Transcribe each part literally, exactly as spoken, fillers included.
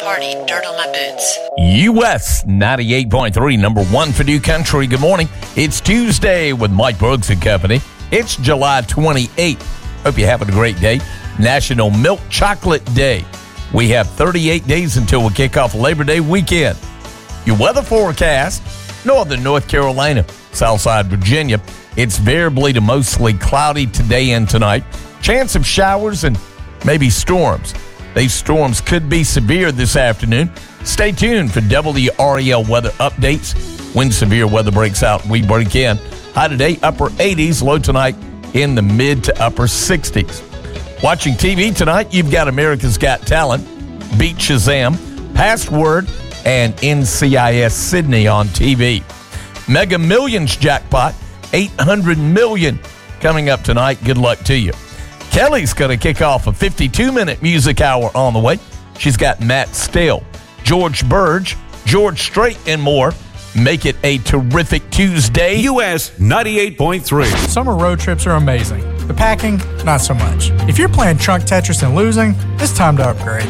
party, dirt on my boots. U S ninety-eight point three, number one for New Country. Good morning. It's Tuesday with Mike Brooks and Company. It's July twenty-eighth. Hope you're having a great day. National Milk Chocolate Day. We have thirty-eight days until we kick off Labor Day weekend. Your weather forecast, northern North Carolina, Southside Virginia. It's variably to mostly cloudy today and tonight. Chance of showers and maybe storms. These storms could be severe this afternoon. Stay tuned for W R E L weather updates. When severe weather breaks out, we break in. High today, upper eighties. Low tonight in the mid to upper sixties. Watching T V tonight, you've got America's Got Talent, Beat Shazam, Password, and N C I S Sydney on T V. Mega Millions jackpot, eight hundred million dollars coming up tonight. Good luck to you. Kelly's going to kick off a fifty-two minute music hour on the way. She's got Matt Stale, George Burge, George Strait, and more. Make it a terrific Tuesday. U S ninety-eight point three. Summer road trips are amazing. The packing, not so much. If you're playing trunk Tetris and losing, it's time to upgrade.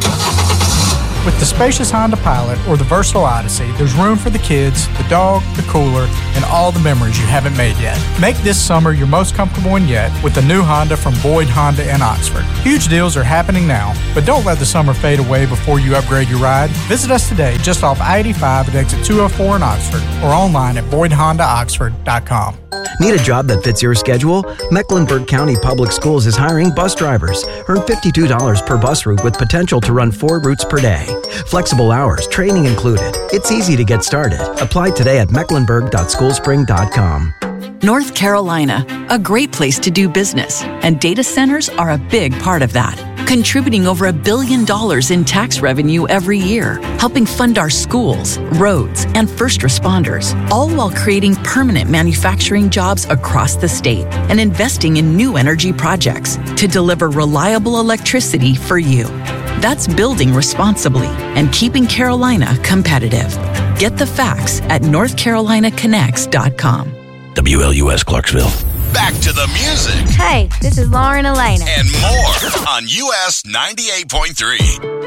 With the spacious Honda Pilot or the versatile Odyssey, there's room for the kids, the dog, the cooler, and all the memories you haven't made yet. Make this summer your most comfortable one yet with the new Honda from Boyd Honda in Oxford. Huge deals are happening now, but don't let the summer fade away before you upgrade your ride. Visit us today just off I eighty-five at exit two oh four in Oxford or online at boyd honda oxford dot com. Need a job that fits your schedule? Mecklenburg County Public Schools is hiring bus drivers. Earn fifty-two dollars per bus route with potential to run four routes per day. Flexible hours, training included. It's easy to get started. Apply today at mecklenburg dot schoolspring dot com. North Carolina, a great place to do business, and data centers are a big part of that, contributing over a billion dollars in tax revenue every year, helping fund our schools, roads, and first responders, all while creating permanent manufacturing jobs across the state and investing in new energy projects to deliver reliable electricity for you. That's building responsibly and keeping Carolina competitive. Get the facts at north carolina connects dot com. W L U S Clarksville. Back to the music. Hey, this is Lauren Elena. And more on U S ninety-eight point three.